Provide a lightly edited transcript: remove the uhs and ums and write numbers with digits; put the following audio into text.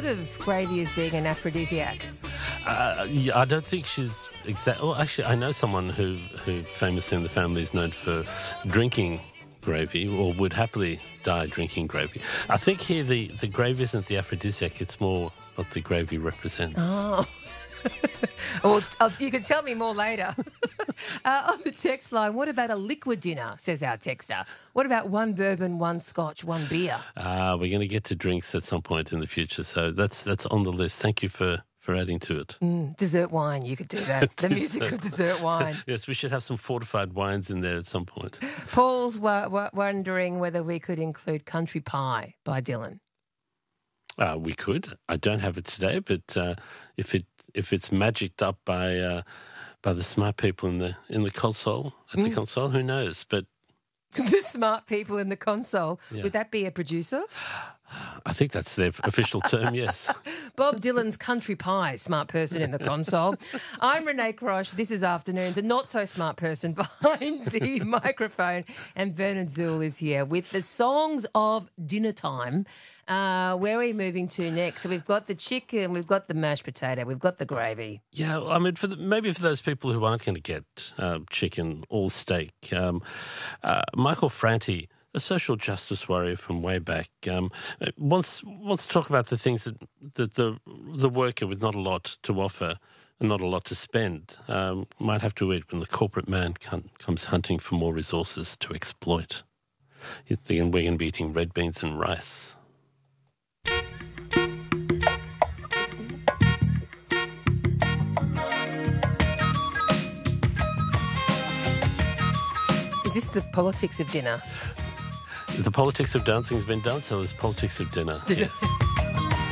thought of gravy as being an aphrodisiac. Yeah, I don't think she's exactly. Well, actually, I know someone who famously in the family is known for drinking gravy, or would happily die drinking gravy. I think here the gravy isn't the aphrodisiac; it's more what the gravy represents. Oh. Well, you can tell me more later. On the text line, what about a liquid dinner, says our texter. What about one bourbon, one scotch, one beer? We're going to get to drinks at some point in the future, so that's on the list. Thank you for adding to it. Dessert wine, you could do that. The music of dessert wine. Yes, we should have some fortified wines in there at some point. Paul's wondering whether we could include Country Pie by Dylan. We could. I don't have it today, but if it's magicked up by the smart people in the console at the console, who knows? But the smart people in the console. Yeah. Would that be a producer? I think that's their official term, yes. Bob Dylan's Country Pie, smart person in the console. I'm Renee Crosh. This is Afternoons, a not-so-smart person behind the microphone. And Bernard Zoul is here with the songs of dinner time. Where are we moving to next? So we've got the chicken, we've got the mashed potato, we've got the gravy. Yeah, I mean, maybe for those people who aren't going to get chicken or steak, Michael Franti, a social justice warrior from way back, wants to talk about the things that the worker with not a lot to offer and not a lot to spend might have to eat when the corporate man comes hunting for more resources to exploit. You're thinking we're going to be eating red beans and rice. Is this the politics of dinner? The politics of dancing has been done, so there's politics of dinner. Yes.